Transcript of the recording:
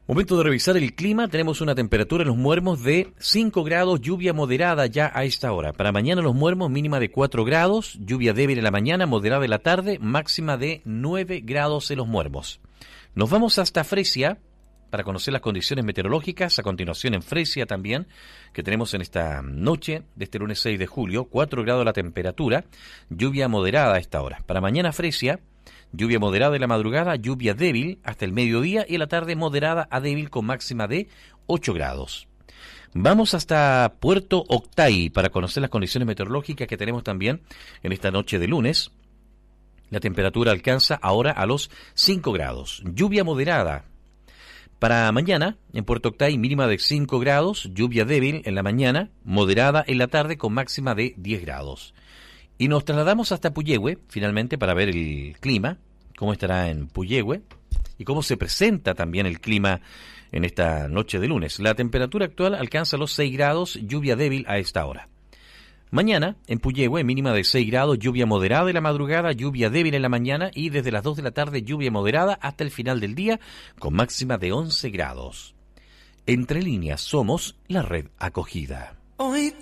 Momento de revisar el clima. Tenemos una temperatura en Los Muermos de 5 grados, lluvia moderada ya a esta hora. Para mañana Los Muermos, mínima de 4 grados, lluvia débil en la mañana, moderada en la tarde, máxima de 9 grados en Los Muermos. Nos vamos hasta Fresia para conocer las condiciones meteorológicas. A continuación en Fresia también, que tenemos en esta noche de este lunes 6 de julio, 4 grados la temperatura, lluvia moderada a esta hora. Para mañana Fresia, lluvia moderada en la madrugada, lluvia débil hasta el mediodía y en la tarde moderada a débil con máxima de 8 grados. Vamos hasta Puerto Octay para conocer las condiciones meteorológicas que tenemos también en esta noche de lunes. La temperatura alcanza ahora a los 5 grados. Lluvia moderada. Para mañana, en Puerto Octay, mínima de 5 grados, lluvia débil en la mañana, moderada en la tarde con máxima de 10 grados. Y nos trasladamos hasta Puyehue, finalmente, para ver el clima, cómo estará en Puyehue y cómo se presenta también el clima en esta noche de lunes. La temperatura actual alcanza los 6 grados, lluvia débil a esta hora. Mañana, en Puyehue, mínima de 6 grados, lluvia moderada en la madrugada, lluvia débil en la mañana y desde las 2 de la tarde lluvia moderada hasta el final del día con máxima de 11 grados. Entre líneas somos la red acogida. Hoy